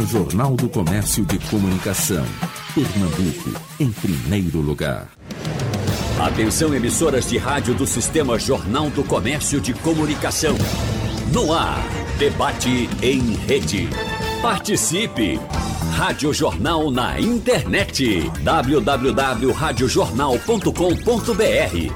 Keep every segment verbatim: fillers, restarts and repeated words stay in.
Jornal do Comércio de Comunicação. Pernambuco, em primeiro lugar. Atenção, emissoras de rádio do Sistema Jornal do Comércio de Comunicação. No ar, debate em rede. Participe! Rádio Jornal na internet. w w w ponto rádio jornal ponto com ponto b r.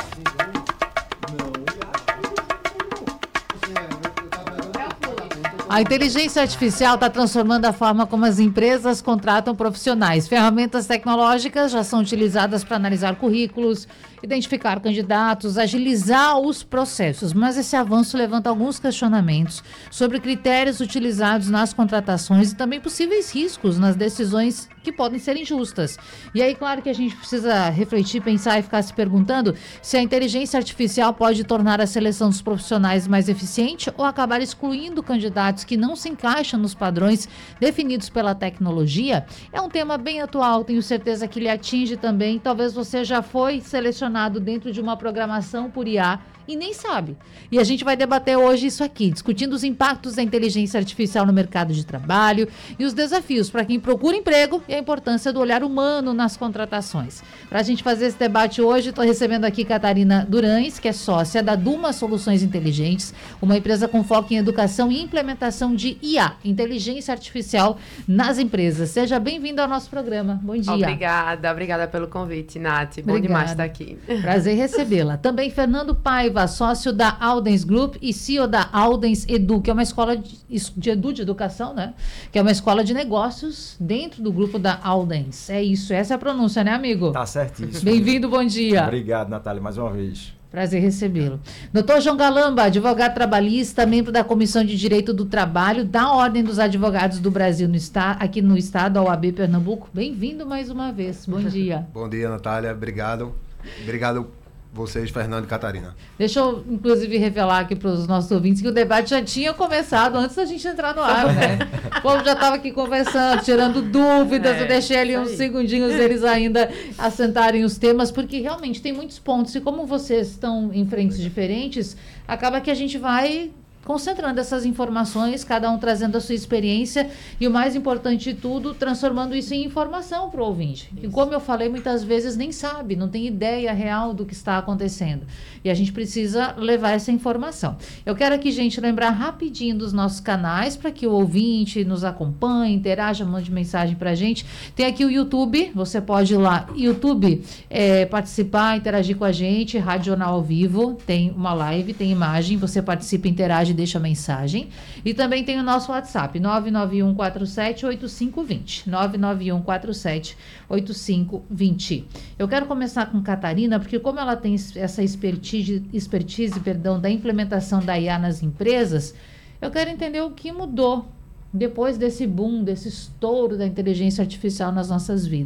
A inteligência artificial está transformando a forma como as empresas contratam profissionais. Ferramentas tecnológicas já são utilizadas para analisar currículos, identificar candidatos, agilizar os processos. Mas esse avanço levanta alguns questionamentos sobre critérios utilizados nas contratações e também possíveis riscos nas decisões que podem ser injustas. E aí, claro que a gente precisa refletir, pensar e ficar se perguntando se a inteligência artificial pode tornar a seleção dos profissionais mais eficiente ou acabar excluindo candidatos que não se encaixam nos padrões definidos pela tecnologia. É um tema bem atual, tenho certeza que lhe atinge também. Talvez você já foi selecionado dentro de uma programação por I A e nem sabe. E a gente vai debater hoje isso aqui, discutindo os impactos da inteligência artificial no mercado de trabalho e os desafios para quem procura emprego e a importância do olhar humano nas contratações. Para a gente fazer esse debate hoje, estou recebendo aqui Catarina Durães, que é sócia da Duma Soluções Inteligentes, uma empresa com foco em educação e implementação de I A, inteligência artificial nas empresas. Seja bem-vindo ao nosso programa. Bom dia. Obrigada, obrigada pelo convite, Nath. Bom Obrigada. demais estar aqui. Prazer recebê-la. Também Fernando Paiva, sócio da Aldens Group e C E O da Aldens Edu, que é uma escola de, de Edu, de educação, né? Que é uma escola de negócios dentro do grupo da Aldens. É isso, essa é a pronúncia, né, amigo? Tá certíssimo. Bem-vindo, bom dia. Obrigado, Natália, mais uma vez. Prazer recebê-lo. doutor João Galamba, advogado trabalhista, membro da Comissão de Direito do Trabalho da Ordem dos Advogados do Brasil, no está, aqui no estado, a O A B Pernambuco. Bem-vindo mais uma vez. Bom dia. Bom dia, Natália. Obrigado. Obrigado vocês, Fernando e Catarina. Deixa eu, inclusive, revelar aqui para os nossos ouvintes que o debate já tinha começado antes da gente entrar no ar, né? O povo já estava aqui conversando, tirando dúvidas, é, eu deixei ali uns segundinhos eles ainda assentarem os temas, porque realmente tem muitos pontos, e como vocês estão em frentes diferentes, acaba que a gente vai concentrando essas informações, cada um trazendo a sua experiência e, o mais importante de tudo, transformando isso em informação para o ouvinte. E como eu falei, muitas vezes nem sabe, não tem ideia real do que está acontecendo. E a gente precisa levar essa informação. Eu quero aqui, gente, lembrar rapidinho dos nossos canais para que o ouvinte nos acompanhe, interaja, mande mensagem para a gente. Tem aqui o YouTube, você pode ir lá, YouTube, é, participar, interagir com a gente, Rádio Jornal ao Vivo, tem uma live, tem imagem, você participa, interage, deixa mensagem. E também tem o nosso WhatsApp, nove nove um quatro sete oito cinco dois zero. nove nove um quatro sete oito cinco dois zero. Eu quero começar com Catarina, porque como ela tem essa expertise, expertise perdão, da implementação da I A nas empresas, eu quero entender o que mudou depois desse boom, desse estouro da inteligência artificial nas nossas vidas.